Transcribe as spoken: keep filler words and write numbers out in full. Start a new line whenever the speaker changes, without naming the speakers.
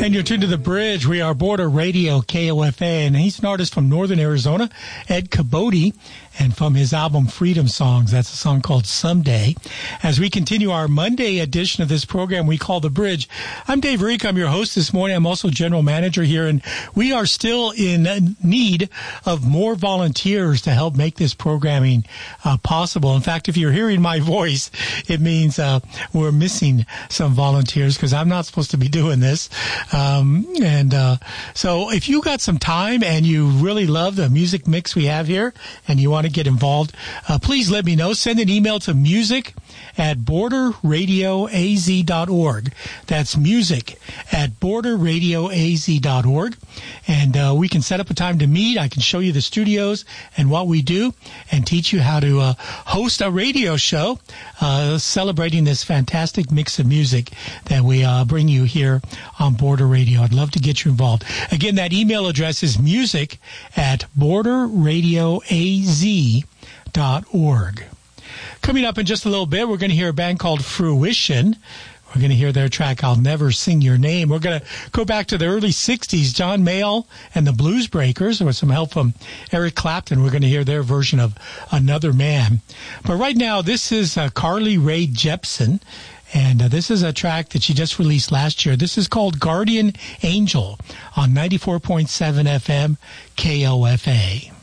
And you're tuned to The Bridge. We are Border Radio, K O F A, and he's an artist from Northern Arizona, Ed Cabote, and from his album Freedom Songs, that's a song called Someday. As we continue our Monday edition of this program we call The Bridge, I'm Dave Reek. I'm your host this morning. I'm also general manager here, and we are still in need of more volunteers to help make this programming uh, possible. In fact, if you're hearing my voice, it means uh, we're missing some volunteers because I'm not supposed to be doing this. Um, and uh, so if you got some time and you really love the music mix we have here and you want to get involved, uh, please let me know. Send an email to music at border radio a z dot org. That's music at border radio a z dot org. And uh, we can set up a time to meet. I can show you the studios and what we do and teach you how to uh, host a radio show uh, celebrating this fantastic mix of music that we uh, bring you here on Border Radio. I'd love to get you involved. Again, that email address is music at border radio a z dot org. Coming up in just a little bit, we're going to hear a band called Fruition. We're going to hear their track, I'll Never Sing Your Name. We're going to go back to the early sixties, John Mayall and the Blues Breakers, with some help from Eric Clapton. We're going to hear their version of Another Man. But right now, this is uh, Carly Rae Jepsen, and uh, this is a track that she just released last year. This is called Guardian Angel on ninety-four point seven F M K O F A.